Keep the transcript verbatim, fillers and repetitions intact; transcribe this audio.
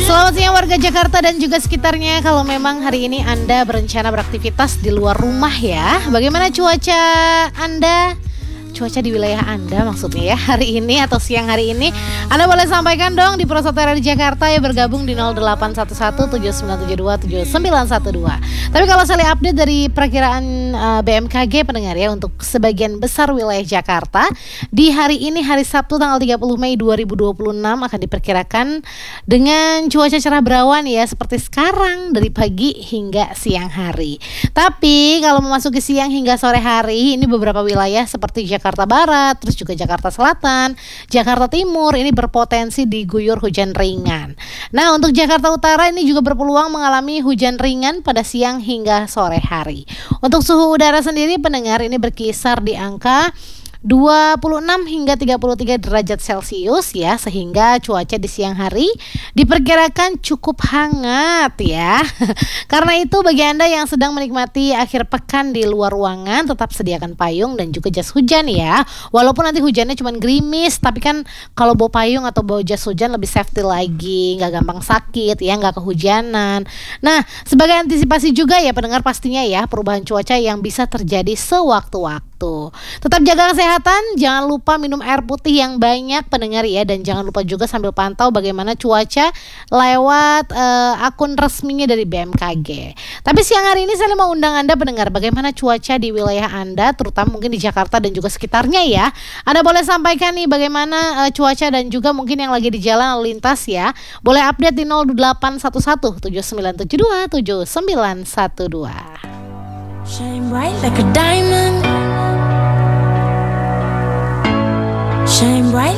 Selamat siang warga Jakarta dan juga sekitarnya. Kalau memang hari ini Anda berencana beraktivitas di luar rumah ya, bagaimana cuaca Anda? Cuaca di wilayah Anda maksudnya ya hari ini atau siang hari ini, Anda boleh sampaikan dong di Prosotera di Jakarta ya, bergabung di nol delapan satu satu tujuh sembilan tujuh dua tujuh sembilan satu dua. Tapi kalau saya lihat update dari perakiraan uh, B M K G pendengar ya, untuk sebagian besar wilayah Jakarta di hari ini, hari Sabtu tanggal tiga puluh Mei dua ribu dua puluh enam, akan diperkirakan dengan cuaca cerah berawan ya, seperti sekarang dari pagi hingga siang hari. Tapi kalau memasuki siang hingga sore hari, ini beberapa wilayah seperti Jakarta Jakarta Barat, terus juga Jakarta Selatan, Jakarta Timur ini berpotensi diguyur hujan ringan. Nah, untuk Jakarta Utara ini juga berpeluang mengalami hujan ringan pada siang hingga sore hari. Untuk suhu udara sendiri pendengar ini berkisar di angka dua puluh enam hingga tiga puluh tiga derajat Celcius ya, sehingga cuaca di siang hari diperkirakan cukup hangat ya. Karena itu bagi Anda yang sedang menikmati akhir pekan di luar ruangan, tetap sediakan payung dan juga jas hujan ya. Walaupun nanti hujannya cuma gerimis, tapi kan kalau bawa payung atau bawa jas hujan lebih safety lagi, nggak gampang sakit ya, nggak kehujanan. Nah, sebagai antisipasi juga ya pendengar, pastinya ya perubahan cuaca yang bisa terjadi sewaktu-waktu. Tetap jaga kesehatan, jangan lupa minum air putih yang banyak pendengar ya, dan jangan lupa juga sambil pantau bagaimana cuaca lewat uh, akun resminya dari B M K G. Tapi siang hari ini saya mau undang Anda pendengar, bagaimana cuaca di wilayah Anda, terutama mungkin di Jakarta dan juga sekitarnya ya. Anda boleh sampaikan nih bagaimana uh, cuaca dan juga mungkin yang lagi di jalan lalu lintas ya. Boleh update di nol delapan satu satu tujuh sembilan tujuh dua tujuh sembilan satu dua. Shine bright like a diamond. Shine bright.